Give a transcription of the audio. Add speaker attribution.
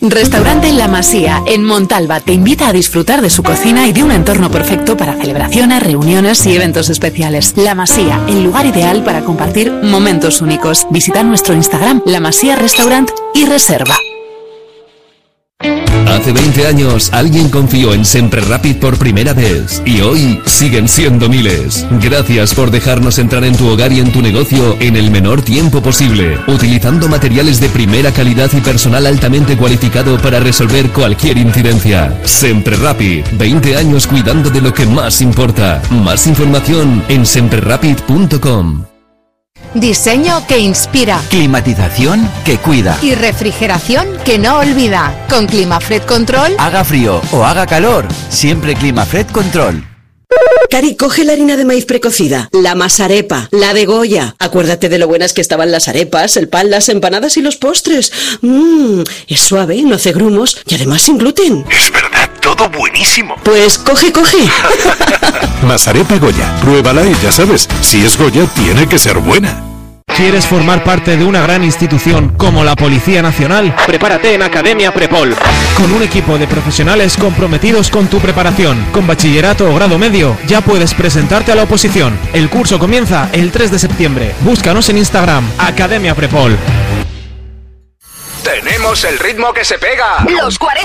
Speaker 1: Restaurante La Masía, en Montalva, te invita a disfrutar de su cocina y de un entorno perfecto para celebraciones, reuniones y eventos especiales. La Masía, el lugar ideal para compartir momentos únicos. Visita nuestro Instagram, La Masía Restaurant, y reserva.
Speaker 2: Hace 20 años alguien confió en Sempre Rapid por primera vez y hoy siguen siendo miles. Gracias por dejarnos entrar en tu hogar y en tu negocio en el menor tiempo posible, utilizando materiales de primera calidad y personal altamente cualificado para resolver cualquier incidencia. Sempre Rapid, 20 años cuidando de lo que más importa. Más información en semprerapid.com.
Speaker 3: Diseño que inspira.
Speaker 4: Climatización que cuida.
Speaker 3: Y refrigeración que no olvida. Con Climafred Control.
Speaker 4: Haga frío o haga calor, siempre Climafred Control.
Speaker 5: Cari, coge la harina de maíz precocida, la Masarepa, la de Goya. Acuérdate de lo buenas que estaban las arepas, el pan, las empanadas y los postres. Es suave, no hace grumos y además sin gluten.
Speaker 6: Es verdad, todo buenísimo.
Speaker 5: Pues coge.
Speaker 6: Masarepa Goya, pruébala y ya sabes, si es Goya tiene que ser buena.
Speaker 7: ¿Quieres formar parte de una gran institución como la Policía Nacional? Prepárate en Academia Prepol. Con un equipo de profesionales comprometidos con tu preparación. Con bachillerato o grado medio, ya puedes presentarte a la oposición. El curso comienza el 3 de septiembre. Búscanos en Instagram, Academia Prepol.
Speaker 8: Tenemos el ritmo que se pega.
Speaker 9: Los 40